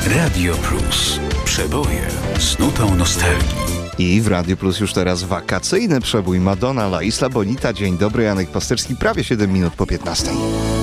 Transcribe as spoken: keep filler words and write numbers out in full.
Radio Plus. Przeboje z nutą nostalgii. I w Radio Plus już teraz wakacyjny przebój Madonna, La Isla Bonita. Dzień dobry, Janek Pasterski, prawie siedem minut po piętnastej.